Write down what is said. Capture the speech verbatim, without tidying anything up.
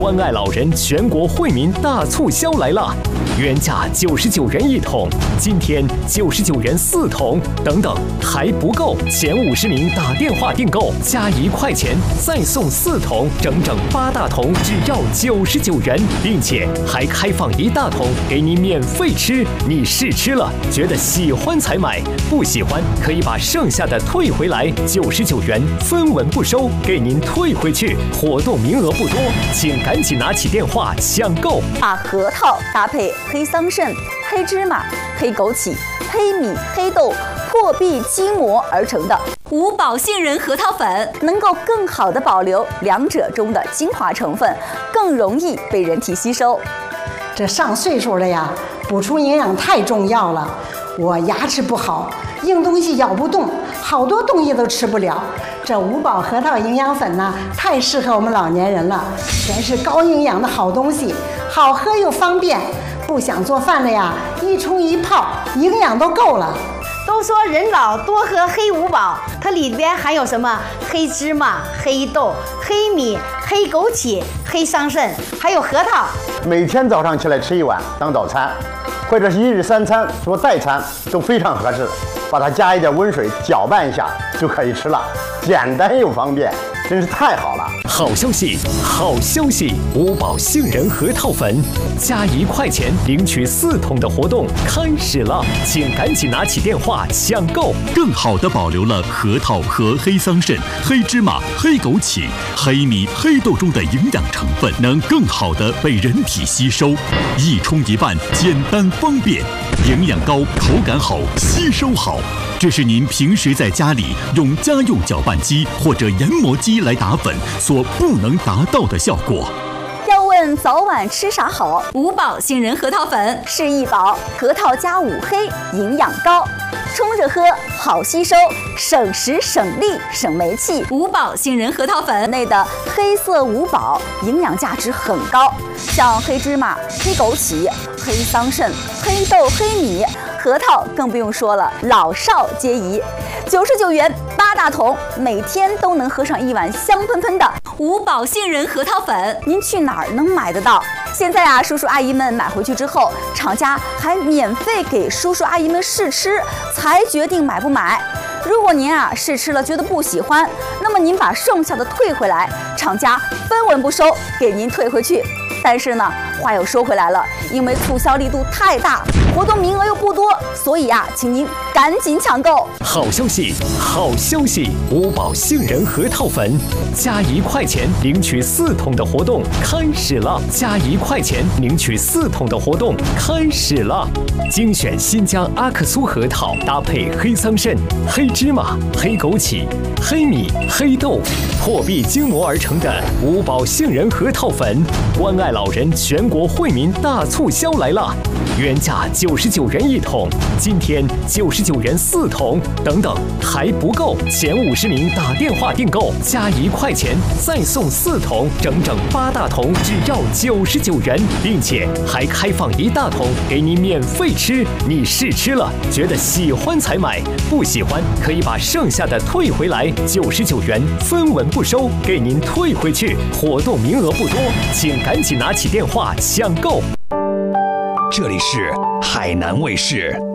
关爱老人全国惠民大促销来了，原价九十九元一桶，今天九十九元四桶，等等还不够，前五十名打电话订购加一块钱再送四桶，整整八大桶只要九十九元，并且还开放一大桶给你免费吃，你试吃了觉得喜欢才买，不喜欢可以把剩下的退回来，九十九元分文不收，给您退回去。活动名额不多，请赶紧拿起电话抢购。 把核桃搭配黑桑葚、黑芝麻、黑枸杞、黑米、黑豆破壁筋膜而成的五宝杏仁核桃粉， 能够更好地保留两者中的精华成分，更容易被人体吸收。 这上岁数了呀，补充营养太重要了。我牙齿不好，硬东西咬不动，好多东西都吃不了。这五宝核桃营养粉呢，太适合我们老年人了，全是高营养的好东西，好喝又方便。不想做饭了呀，一冲一泡，营养都够了。 都说人老多喝黑五宝，它里边含有什么？黑芝麻、黑豆、黑米、黑枸杞、黑桑葚，还有核桃。 每天早上起来吃一碗当早餐，或者是一日三餐做代餐都非常合适。把它加一点温水搅拌一下就可以吃了，简单又方便，真是太好了。 好消息，好消息！五宝杏仁核桃粉加一块钱领取四桶的活动开始了，请赶紧拿起电话抢购。 更好地保留了核桃和黑桑葚、黑芝麻、黑枸杞、黑米、黑豆中的营养成分，能更好地被人体吸收。一冲一拌，简单方便，营养高，口感好，吸收好。这是您平时在家里用家用搅拌机或者研磨机来打粉所不能达到的效果。 要问早晚吃啥好？ 五宝杏仁核桃粉是一宝，核桃加五黑，营养高，冲着喝好吸收，省时省力省煤气。 五宝杏仁核桃粉内的黑色五宝营养价值很高，像黑芝麻、黑枸杞、黑桑葚、黑豆、黑米。核桃更不用说了，老少皆宜。九十九元八大桶，每天都能喝上一碗香喷喷的五宝杏仁核桃粉。 您去哪儿能买得到？现在啊，叔叔阿姨们买回去之后，厂家还免费给叔叔阿姨们试吃，才决定买不买。如果您啊试吃了觉得不喜欢，那么您把剩下的退回来，厂家分文不收，给您退回去。但是呢，话又说回来了，因为促销力度太大，活动名额又不多，所以啊，请您赶紧抢购。 好消息，好消息！五宝杏仁核桃粉加一块钱领取四桶的活动开始了，加一块钱领取四桶的活动开始了。精选新疆阿克苏核桃，搭配黑桑葚、黑芝麻、黑枸杞、黑米、黑豆破壁筋膜而成的五宝杏仁核桃粉，关爱老人全国惠民大促销来了，原价九十九元一桶，今天九十九元四桶，等等还不够，前五十名打电话订购加一块钱再送四桶，整整八大桶只要九十九元，并且还开放一大桶给你免费吃，你试吃了觉得喜欢才买，不喜欢可以把剩下的退回来，九十九元分文不收，给您退回去。活动名额不多，请赶紧拿起电话抢购。 这里是海南卫视。